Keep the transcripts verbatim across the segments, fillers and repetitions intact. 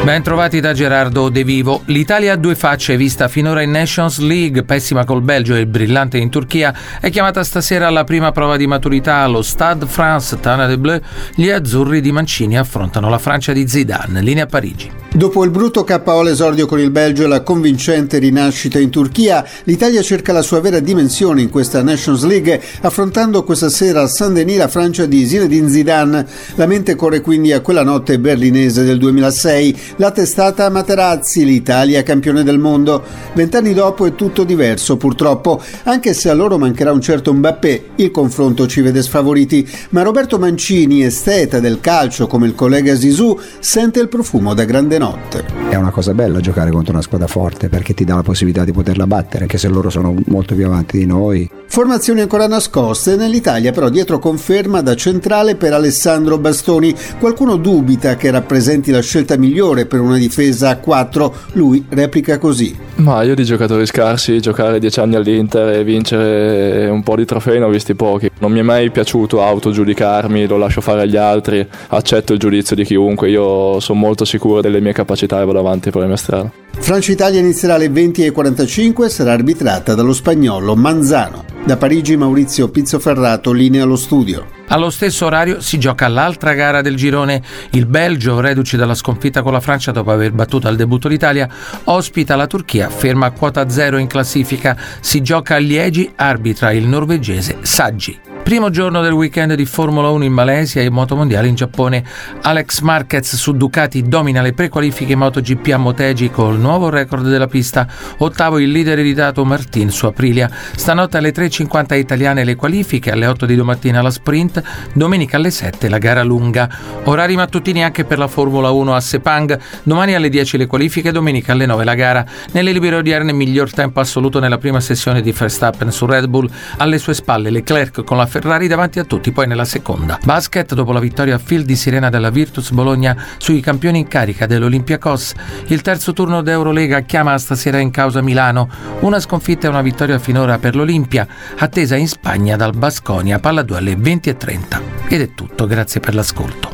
Ben trovati da Gerardo De Vivo. L'Italia a due facce, vista finora in Nations League, pessima col Belgio e brillante in Turchia, è chiamata stasera alla prima prova di maturità allo Stade France Tana de Bleu. Gli azzurri di Mancini affrontano la Francia di Zidane. Linea Parigi. Dopo il brutto K O l'esordio con il Belgio e la convincente rinascita in Turchia, l'Italia cerca la sua vera dimensione in questa Nations League, affrontando questa sera a Saint-Denis la Francia di Zinedine Zidane. La mente corre quindi a quella notte berlinese del duemilasei. La testata Materazzi, l'Italia campione del mondo. Vent'anni dopo è tutto diverso purtroppo, anche se a loro mancherà un certo Mbappé, il confronto ci vede sfavoriti, ma Roberto Mancini, esteta del calcio come il collega Zizou, sente il profumo da grande notte. È una cosa bella giocare contro una squadra forte perché ti dà la possibilità di poterla battere, anche se loro sono molto più avanti di noi. Formazioni ancora nascoste, nell'Italia però dietro conferma da centrale per Alessandro Bastoni. Qualcuno dubita che rappresenti la scelta migliore per una difesa a quattro, lui replica così. Ma io di giocatori scarsi, giocare dieci anni all'Inter e vincere un po' di trofei ne ho visti pochi. Non mi è mai piaciuto autogiudicarmi, lo lascio fare agli altri, accetto il giudizio di chiunque, io sono molto sicuro delle mie capacità e vado avanti per la mia strada. Francia-Italia inizierà alle venti e quarantacinque, sarà arbitrata dallo spagnolo Manzano. Da Parigi Maurizio Pizzoferrato, linea allo studio. Allo stesso orario si gioca l'altra gara del girone. Il Belgio, reduce dalla sconfitta con la Francia dopo aver battuto al debutto l'Italia, ospita la Turchia, ferma a quota zero in classifica. Si gioca a Liegi, arbitra il norvegese Saggi. Primo giorno del weekend di Formula uno in Malesia e motomondiale in Giappone. Alex Marquez su Ducati domina le prequalifiche MotoGP a Motegi col nuovo record della pista. Ottavo il leader ereditato Martin su Aprilia. Stanotte alle tre e cinquanta italiane le qualifiche, alle otto di domattina la sprint, domenica alle sette la gara lunga. Orari mattutini anche per la Formula uno a Sepang, domani alle dieci le qualifiche, domenica alle nove la gara. Nelle libere odierne miglior tempo assoluto nella prima sessione di Verstappen su Red Bull, alle sue spalle Leclerc con la Ferrari davanti a tutti, poi nella seconda. Basket, dopo la vittoria a field di sirena della Virtus Bologna sui campioni in carica dell'Olympiacos, il terzo turno d'Eurolega chiama stasera in causa Milano. Una sconfitta e una vittoria finora per l'Olimpia, attesa in Spagna dal Baskonia, palla due alle venti e trenta. Ed è tutto, grazie per l'ascolto.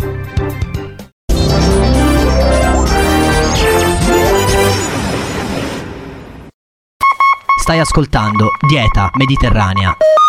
Stai ascoltando Dieta Mediterranea.